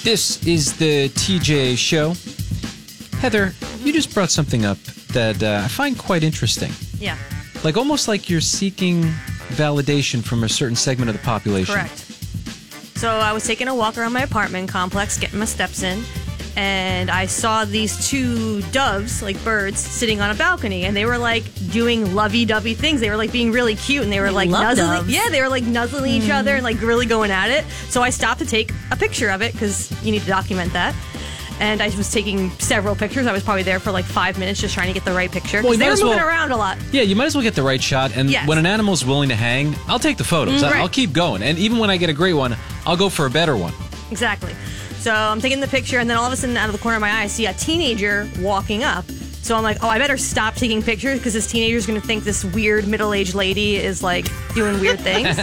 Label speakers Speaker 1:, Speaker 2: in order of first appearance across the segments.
Speaker 1: This is the TJ Show. Heather, you just brought something up that I find quite interesting.
Speaker 2: Yeah.
Speaker 1: Like almost like you're seeking validation from a certain segment of the population.
Speaker 2: Correct. So I was taking a walk around my apartment complex, getting my steps in, and I saw these two doves, like birds, sitting on a balcony, and they were like doing lovey-dovey things. They were like being really cute, and they were like nuzzling.
Speaker 3: doves.
Speaker 2: Yeah, they were like nuzzling each other and like really going at it. So I stopped to take a picture of it because you need to document that. And I was taking several pictures. I was probably there for like 5 minutes just trying to get the right picture.
Speaker 1: Well, you
Speaker 2: They
Speaker 1: might
Speaker 2: were
Speaker 1: as
Speaker 2: moving
Speaker 1: well-
Speaker 2: around a lot.
Speaker 1: Yeah, you might as well get the right shot. And
Speaker 2: Yes.
Speaker 1: when an animal's willing to hang, I'll take the photos.
Speaker 2: Right.
Speaker 1: I'll keep going. And even when I get a great one, I'll go for a better one.
Speaker 2: Exactly. So I'm taking the picture, and then all of a sudden, out of the corner of my eye, I see a teenager walking up. So I'm like, oh, I better stop taking pictures because this teenager's going to think this weird middle-aged lady is like doing weird things.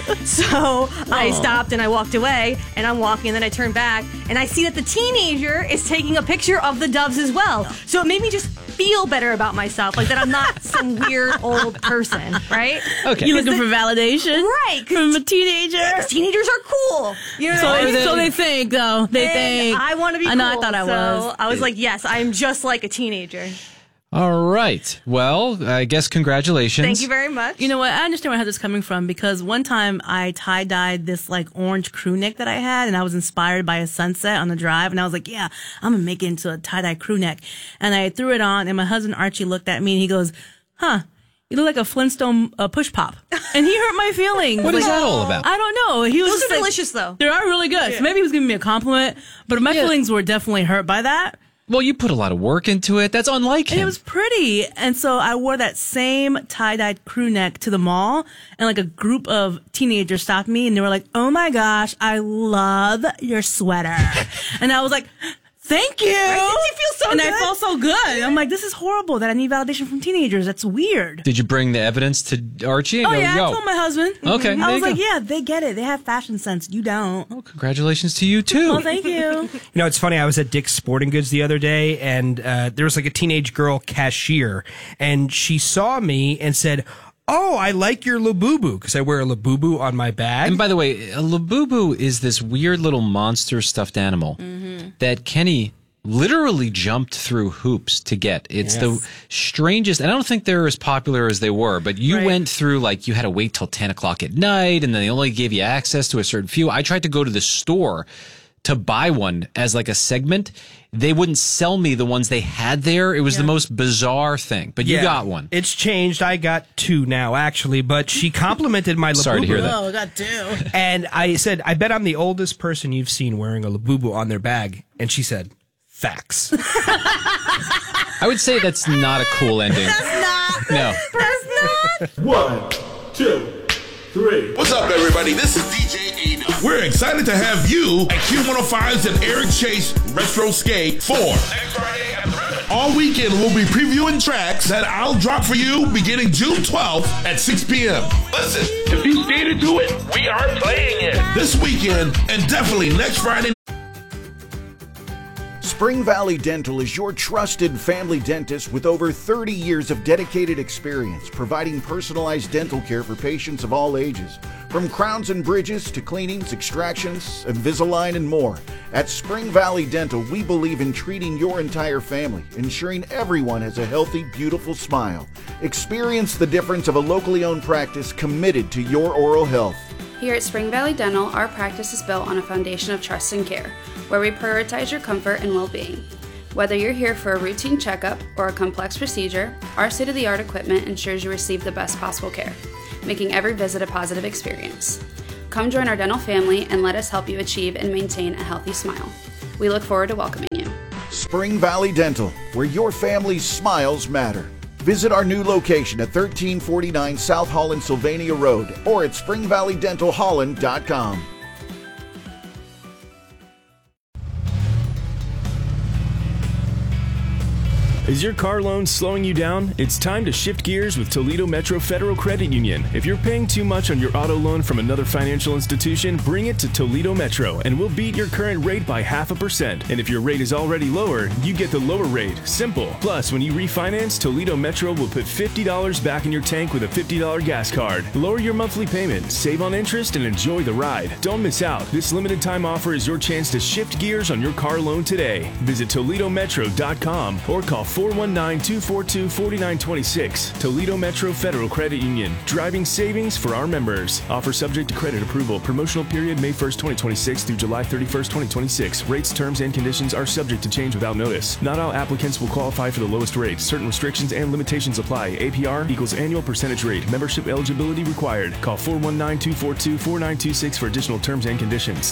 Speaker 2: So I stopped and I walked away, and I'm walking, and then I turn back, and I see that the teenager is taking a picture of the doves as well. So it made me just feel better about myself, like that I'm not some weird old person, right?
Speaker 1: Okay.
Speaker 3: You looking for validation?
Speaker 2: Right.
Speaker 3: From a teenager?
Speaker 2: Because teenagers are cool. You know
Speaker 3: So,
Speaker 2: what I mean?
Speaker 3: so they think, though. They
Speaker 2: And
Speaker 3: think.
Speaker 2: I want to be cool.
Speaker 3: I know, I thought I
Speaker 2: so
Speaker 3: was.
Speaker 2: I was like, yes, I'm just like a teenager.
Speaker 1: All right. Well, I guess congratulations.
Speaker 2: Thank you very much.
Speaker 3: You know what? I understand where Heather's coming from because one time I tie-dyed this like orange crew neck that I had, and I was inspired by a sunset on the drive, and I was like, yeah, I'm gonna make it into a tie-dye crew neck. And I threw it on, and my husband Archie looked at me and he goes, huh, you look like a Flintstone push pop. And he hurt my feelings.
Speaker 1: What is that all about?
Speaker 3: I don't know. He was
Speaker 2: Those
Speaker 3: just
Speaker 2: are
Speaker 3: like,
Speaker 2: delicious, though.
Speaker 3: They are really good.
Speaker 2: Yeah.
Speaker 3: So maybe he was giving me a compliment, but my feelings were definitely hurt by that.
Speaker 1: Well, you put a lot of work into it. That's unlike
Speaker 3: And
Speaker 1: him.
Speaker 3: it was pretty. And so I wore that same tie-dyed crew neck to the mall, and like a group of teenagers stopped me and they were like, oh my gosh, I love your sweater. And I was like, thank you.
Speaker 2: Right? Didn't you feel so
Speaker 3: and
Speaker 2: good?
Speaker 3: I felt so good. I'm like, this is horrible that I need validation from teenagers. That's weird.
Speaker 1: Did you bring the evidence to Archie and
Speaker 3: Oh
Speaker 1: go,
Speaker 3: yeah,
Speaker 1: yo?
Speaker 3: I told my husband.
Speaker 1: Okay, there
Speaker 3: I was
Speaker 1: you
Speaker 3: like,
Speaker 1: go.
Speaker 3: yeah, they get it. They have fashion sense. You don't.
Speaker 1: Well, congratulations to you, too.
Speaker 3: Well, thank you.
Speaker 4: You know, it's funny. I was at Dick's Sporting Goods the other day, and there was like a teenage girl cashier, and she saw me and said, oh, I like your Labubu, because I wear a Labubu on my bag.
Speaker 1: And by the way, a Labubu is this weird little monster stuffed animal that Kenny literally jumped through hoops to get. It's the strangest, and I don't think they're as popular as they were, but you went through, like, you had to wait till 10 o'clock at night, and then they only gave you access to a certain few. I tried to go to the store to buy one as like a segment. They wouldn't sell me the ones they had there. It was the most bizarre thing, but you got one.
Speaker 4: It's changed. I got two now, actually, but she complimented my Labubu.
Speaker 1: Sorry to hear that.
Speaker 3: Oh, I got two.
Speaker 4: And I said, I bet I'm the oldest person you've seen wearing a Labubu on their bag. And she said, facts.
Speaker 1: I would say that's not a cool ending.
Speaker 2: That's not.
Speaker 1: No.
Speaker 2: That's not.
Speaker 5: 1, 2, 3.
Speaker 6: What's up, everybody? This is DJ Ada.
Speaker 5: We're excited to have you at Q105's and Eric Chase Retro Skate 4. All weekend, we'll be previewing tracks that I'll drop for you beginning June 12th at 6 p.m.
Speaker 6: Listen, if you skated to it, we are playing it.
Speaker 5: This weekend and definitely next Friday.
Speaker 7: Spring Valley Dental is your trusted family dentist with over 30 years of dedicated experience providing personalized dental care for patients of all ages. From crowns and bridges to cleanings, extractions, Invisalign, and more. At Spring Valley Dental, we believe in treating your entire family, ensuring everyone has a healthy, beautiful smile. Experience the difference of a locally owned practice committed to your oral health.
Speaker 8: Here at Spring Valley Dental, our practice is built on a foundation of trust and care, where we prioritize your comfort and well-being. Whether you're here for a routine checkup or a complex procedure, our state-of-the-art equipment ensures you receive the best possible care, making every visit a positive experience. Come join our dental family and let us help you achieve and maintain a healthy smile. We look forward to welcoming you.
Speaker 7: Spring Valley Dental, where your family's smiles matter. Visit our new location at 1349 South Holland Sylvania Road or at springvalleydentalholland.com.
Speaker 9: Is your car loan slowing you down? It's time to shift gears with Toledo Metro Federal Credit Union. If you're paying too much on your auto loan from another financial institution, bring it to Toledo Metro and we'll beat your current rate by 0.5%. And if your rate is already lower, you get the lower rate. Simple. Plus, when you refinance, Toledo Metro will put $50 back in your tank with a $50 gas card. Lower your monthly payment, save on interest, and enjoy the ride. Don't miss out. This limited time offer is your chance to shift gears on your car loan today. Visit ToledoMetro.com or call 419-242-4926. Toledo Metro Federal Credit Union. Driving savings for our members. Offer subject to credit approval. Promotional period May 1st, 2026 through July 31st, 2026. Rates, terms, and conditions are subject to change without notice. Not all applicants will qualify for the lowest rate. Certain restrictions and limitations apply. APR equals annual percentage rate. Membership eligibility required. Call 419-242-4926 for additional terms and conditions.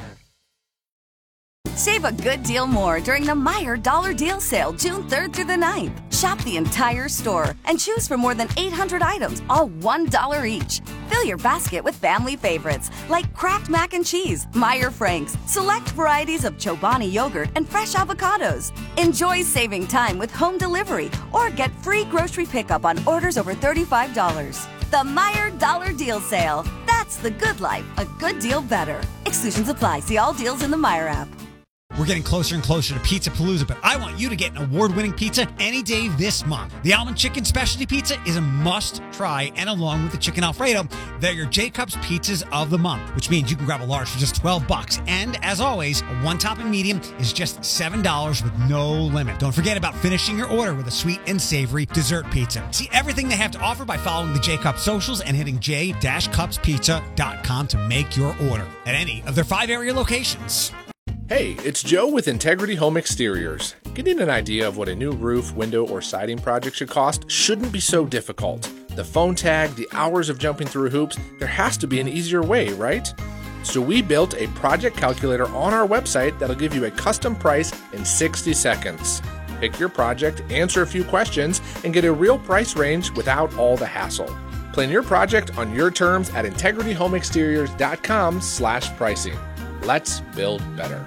Speaker 10: Save a good deal more during the Meijer Dollar Deal Sale, June 3rd through the 9th. Shop the entire store and choose from more than 800 items, all $1 each. Fill your basket with family favorites like Kraft Mac and Cheese, Meijer Franks, select varieties of Chobani yogurt, and fresh avocados. Enjoy saving time with home delivery or get free grocery pickup on orders over $35. The Meijer Dollar Deal Sale. That's the good life, a good deal better. Exclusions apply. See all deals in the Meijer app.
Speaker 11: We're getting closer and closer to Pizza Palooza, but I want you to get an award-winning pizza any day this month. The Almond Chicken Specialty Pizza is a must-try, and along with the Chicken Alfredo, they're your Jacob's Pizzas of the month, which means you can grab a large for just $12. And as always, a one-topping medium is just $7 with no limit. Don't forget about finishing your order with a sweet and savory dessert pizza. See everything they have to offer by following the J-Cups socials and hitting j-cupspizza.com to make your order at any of their 5 area locations.
Speaker 12: Hey, it's Joe with Integrity Home Exteriors. Getting an idea of what a new roof, window, or siding project should cost shouldn't be so difficult. The phone tag, the hours of jumping through hoops, there has to be an easier way, right? So we built a project calculator on our website that'll give you a custom price in 60 seconds. Pick your project, answer a few questions, and get a real price range without all the hassle. Plan your project on your terms at integrityhomeexteriors.com/pricing. Let's build better.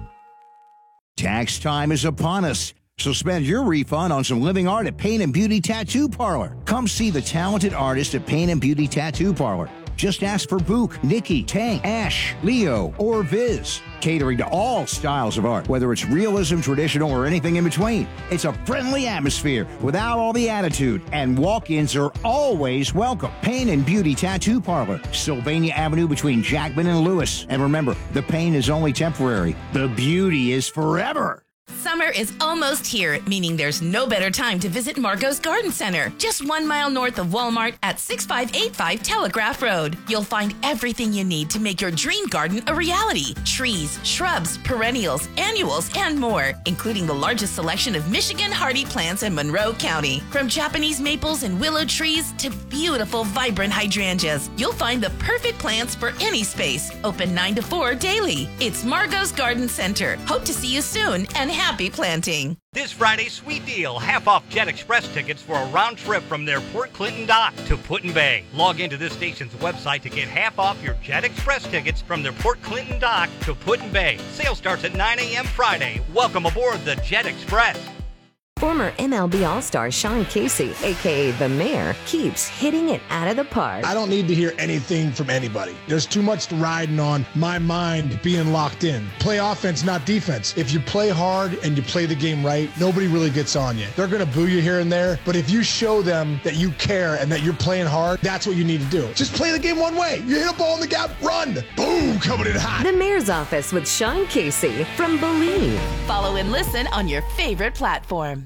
Speaker 13: Tax time is upon us, so spend your refund on some living art at Paint and Beauty Tattoo Parlor. Come see the talented artist at Paint and Beauty Tattoo Parlor. Just ask for Book, Nikki, Tank, Ash, Leo, or Viz. Catering to all styles of art, whether it's realism, traditional, or anything in between. It's a friendly atmosphere without all the attitude, and walk-ins are always welcome. Pain and Beauty Tattoo Parlor, Sylvania Avenue between Jackman and Lewis. And remember, the pain is only temporary. The beauty is forever.
Speaker 14: Summer is almost here, meaning there's no better time to visit Margot's Garden Center, just 1 mile north of Walmart at 6585 Telegraph Road. You'll find everything you need to make your dream garden a reality. Trees, shrubs, perennials, annuals, and more, including the largest selection of Michigan hardy plants in Monroe County. From Japanese maples and willow trees to beautiful, vibrant hydrangeas, you'll find the perfect plants for any space. Open 9 to 4 daily. It's Margot's Garden Center. Hope to see you soon, and happy planting.
Speaker 15: This Friday, sweet deal, half off Jet Express tickets for a round trip from their Port Clinton dock to Put-in-Bay. Log into this station's website to get half off your Jet Express tickets from their Port Clinton dock to Put-in-Bay. Sale starts at 9 a.m. Friday. Welcome aboard the Jet Express.
Speaker 16: Former MLB All-Star Sean Casey, a.k.a. The Mayor, keeps hitting it out of the park.
Speaker 17: I don't need to hear anything from anybody. There's too much riding on my mind being locked in. Play offense, not defense. If you play hard and you play the game right, nobody really gets on you. They're going to boo you here and there, but if you show them that you care and that you're playing hard, that's what you need to do. Just play the game one way. You hit a ball in the gap, run. Boom, coming in hot.
Speaker 16: The Mayor's Office with Sean Casey from Believe.
Speaker 14: Follow and listen on your favorite platform.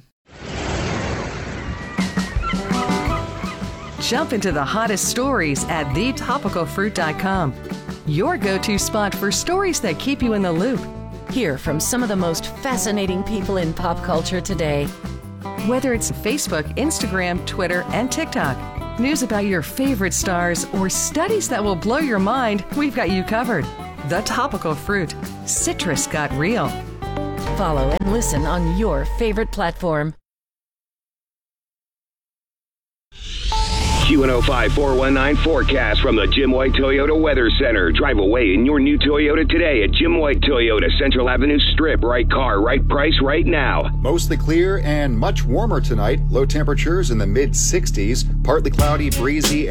Speaker 18: Jump into the hottest stories at thetopicalfruit.com. Your go-to spot for stories that keep you in the loop.
Speaker 19: Hear from some of the most fascinating people in pop culture today.
Speaker 18: Whether it's Facebook, Instagram, Twitter, and TikTok, news about your favorite stars, or studies that will blow your mind, we've got you covered. The Topical Fruit. Citrus got real.
Speaker 19: Follow and listen on your favorite platform.
Speaker 20: Q105 419 forecast from the Jim White Toyota Weather Center. Drive away in your new Toyota today at Jim White Toyota, Central Avenue Strip. Right car, right price, right now.
Speaker 21: Mostly clear and much warmer tonight. Low temperatures in the mid-60s. Partly cloudy, breezy,